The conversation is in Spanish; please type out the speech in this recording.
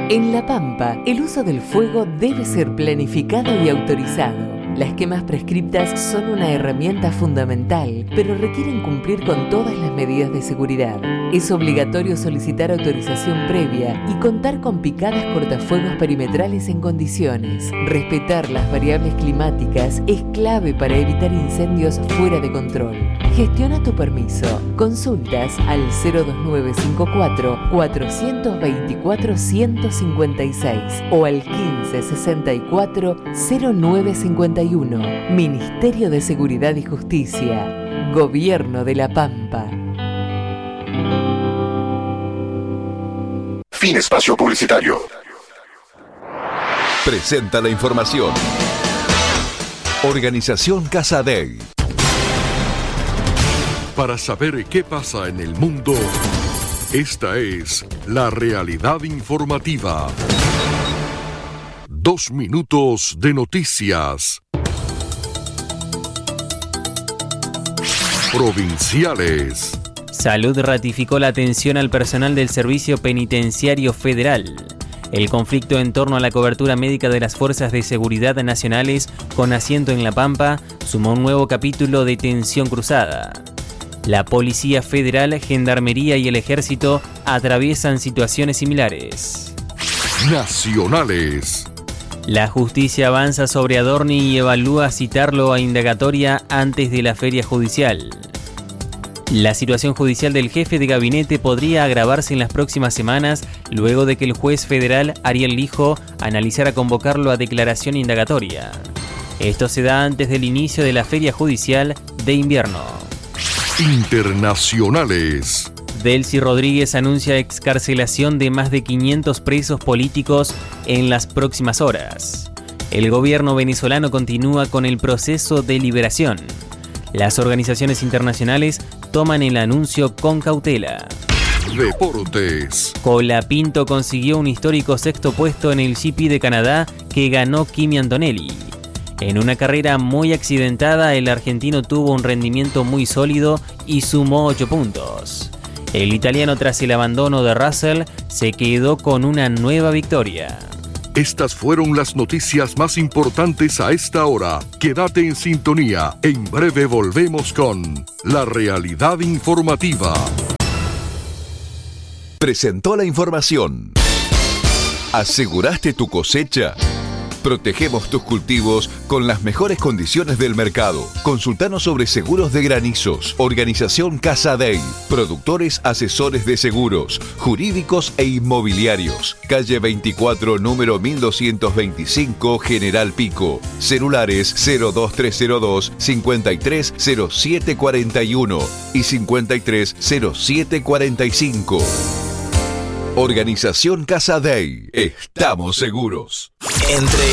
En La Pampa, el uso del fuego debe ser planificado y autorizado. Las quemas prescriptas son una herramienta fundamental, pero requieren cumplir con todas las medidas de seguridad. Es obligatorio solicitar autorización previa y contar con picadas cortafuegos perimetrales en condiciones. Respetar las variables climáticas es clave para evitar incendios fuera de control. Gestiona tu permiso. Consultas al 02954 424 156 o al 1564 0951. Ministerio de Seguridad y Justicia. Gobierno de La Pampa. Fin espacio publicitario. Presenta la información. Organización Casa Dei. Para saber qué pasa en el mundo, esta es la realidad informativa. 2 minutos de noticias. Provinciales. Salud ratificó la atención al personal del Servicio Penitenciario Federal. El conflicto en torno a la cobertura médica de las fuerzas de seguridad nacionales con asiento en La Pampa sumó un nuevo capítulo de tensión cruzada. La Policía Federal, Gendarmería y el Ejército atraviesan situaciones similares. Nacionales. La justicia avanza sobre Adorni y evalúa citarlo a indagatoria antes de la feria judicial. La situación judicial del jefe de gabinete podría agravarse en las próximas semanas luego de que el juez federal Ariel Lijo analizara convocarlo a declaración indagatoria. Esto se da antes del inicio de la feria judicial de invierno. Internacionales. Delcy Rodríguez anuncia excarcelación de más de 500 presos políticos en las próximas horas. El gobierno venezolano continúa con el proceso de liberación. Las organizaciones internacionales toman el anuncio con cautela. Deportes. Colapinto consiguió un histórico sexto puesto en el GP de Canadá que ganó Kimi Antonelli. En una carrera muy accidentada, el argentino tuvo un rendimiento muy sólido y sumó 8 puntos. El italiano, tras el abandono de Russell, se quedó con una nueva victoria. Estas fueron las noticias más importantes a esta hora. Quédate en sintonía. En breve volvemos con La Realidad Informativa. Presentó la información. ¿Aseguraste tu cosecha? Protegemos tus cultivos con las mejores condiciones del mercado. Consultanos sobre seguros de granizos. Organización Casa Dei. Productores asesores de seguros, jurídicos e inmobiliarios. Calle 24, número 1225, General Pico. Celulares 02302 530741 y 530745. Organización Casa Dei. Estamos seguros. Entre